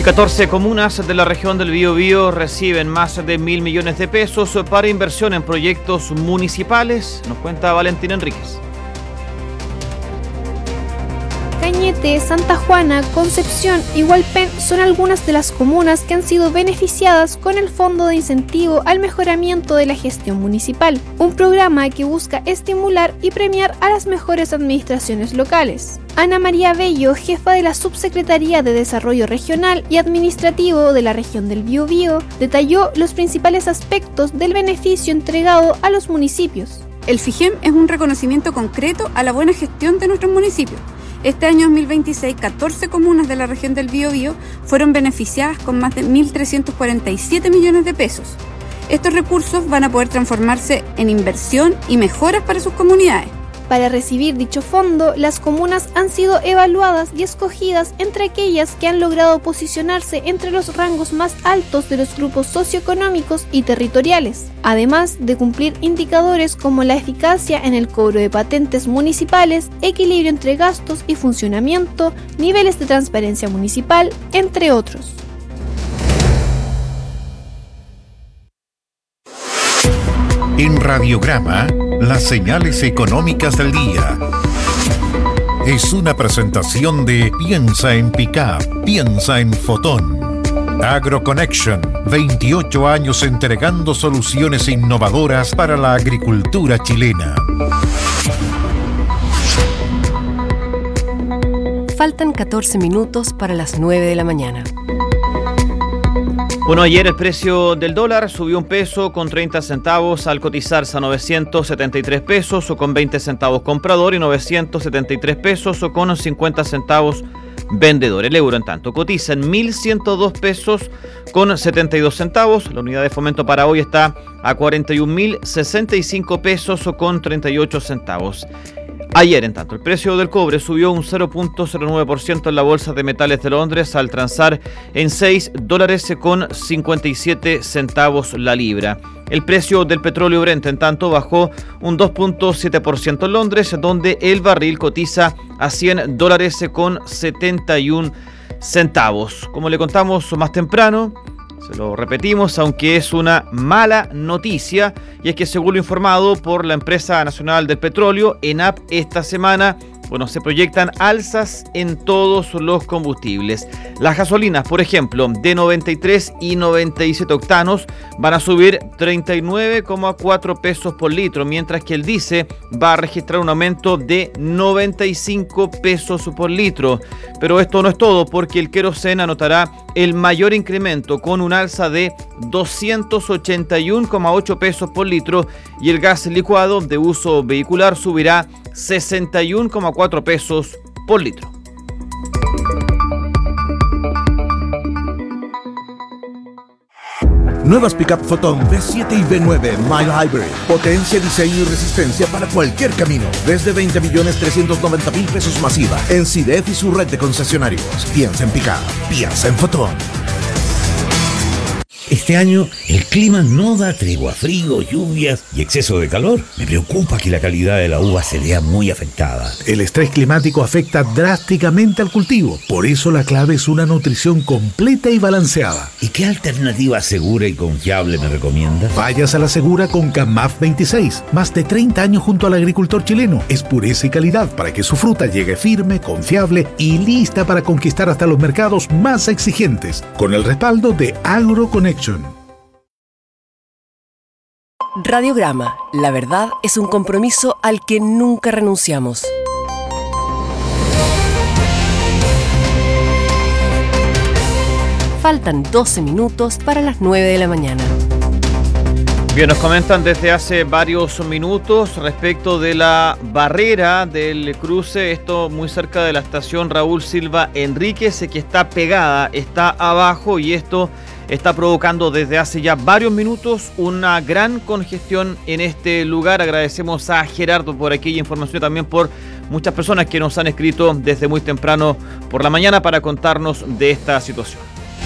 14 comunas de la región del Biobío reciben más de 1.000 millones de pesos para inversión en proyectos municipales, nos cuenta Valentín Enríquez. Cañete, Santa Juana, Concepción y Hualpén son algunas de las comunas que han sido beneficiadas con el Fondo de Incentivo al Mejoramiento de la Gestión Municipal, un programa que busca estimular y premiar a las mejores administraciones locales. Ana María Bello, jefa de la Subsecretaría de Desarrollo Regional y Administrativo de la región del Biobío, detalló los principales aspectos del beneficio entregado a los municipios. El FIGEM es un reconocimiento concreto a la buena gestión de nuestros municipios. Este año 2026, 14 comunas de la región del Biobío fueron beneficiadas con más de 1.347 millones de pesos. Estos recursos van a poder transformarse en inversión y mejoras para sus comunidades. Para recibir dicho fondo, las comunas han sido evaluadas y escogidas entre aquellas que han logrado posicionarse entre los rangos más altos de los grupos socioeconómicos y territoriales, además de cumplir indicadores como la eficacia en el cobro de patentes municipales, equilibrio entre gastos y funcionamiento, niveles de transparencia municipal, entre otros. En Radiograma, las señales económicas del día. Es una presentación de Piensa en Pickup, piensa en Fotón. AgroConnection, 28 años entregando soluciones innovadoras para la agricultura chilena. Faltan 14 minutos para las 9 de la mañana. Bueno, ayer el precio del dólar subió 1 peso con 30 centavos al cotizarse a 973 pesos o con 20 centavos comprador y 973 pesos o con 50 centavos vendedor. El euro, en tanto, cotiza en 1.102 pesos con 72 centavos. La unidad de fomento para hoy está a 41.065 pesos o con 38 centavos. Ayer, en tanto, el precio del cobre subió un 0.09% en la Bolsa de Metales de Londres al transar en $6 con 57 centavos la libra. El precio del petróleo Brent, en tanto, bajó un 2.7% en Londres, donde el barril cotiza a $100 con 71 centavos. Como le contamos más temprano, se lo repetimos, aunque es una mala noticia, y es que según lo informado por la Empresa Nacional del Petróleo, ENAP, esta semana, se proyectan alzas en todos los combustibles. Las gasolinas, por ejemplo, de 93 y 97 octanos van a subir 39,4 pesos por litro, mientras que el diésel va a registrar un aumento de 95 pesos por litro. Pero esto no es todo, porque el queroseno anotará el mayor incremento con un alza de 281,8 pesos por litro y el gas licuado de uso vehicular subirá 61,4 pesos por litro. Nuevas Pickup Fotón V7 y V9 Mild Hybrid. Potencia, diseño y resistencia para cualquier camino. Desde 20.390.000 pesos masiva en CIDEF y su red de concesionarios. Piensa en Pickup. Piensa en Fotón. Este año el clima no da tregua, frío, lluvias y exceso de calor. Me preocupa que la calidad de la uva se vea muy afectada. El estrés climático afecta drásticamente al cultivo. Por eso la clave es una nutrición completa y balanceada. ¿Y qué alternativa segura y confiable me recomienda? Vayas a la segura con CAMAF 26. Más de 30 años junto al agricultor chileno. Es pureza y calidad para que su fruta llegue firme, confiable y lista para conquistar hasta los mercados más exigentes. Con el respaldo de AgroConnection. Radiograma, la verdad es un compromiso al que nunca renunciamos. Faltan 12 minutos para las 9 de la mañana. Bien, nos comentan desde hace varios minutos respecto de la barrera del cruce, esto muy cerca de la estación Raúl Silva Enríquez, que está pegada, está abajo, y esto está provocando desde hace ya varios minutos una gran congestión en este lugar. Agradecemos a Gerardo por aquella información, también por muchas personas que nos han escrito desde muy temprano por la mañana para contarnos de esta situación.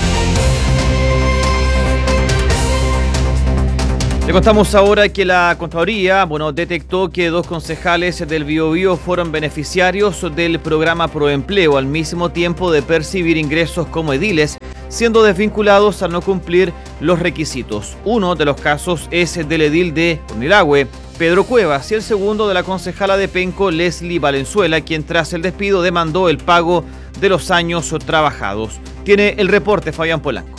Le contamos ahora que la Contraloría, detectó que 2 concejales del Biobío fueron beneficiarios del programa Proempleo al mismo tiempo de percibir ingresos como ediles siendo desvinculados al no cumplir los requisitos. Uno de los casos es del edil de Uniragüe, Pedro Cuevas, y el segundo de la concejala de Penco, Leslie Valenzuela, quien tras el despido demandó el pago de los años trabajados. Tiene el reporte Fabián Polanco.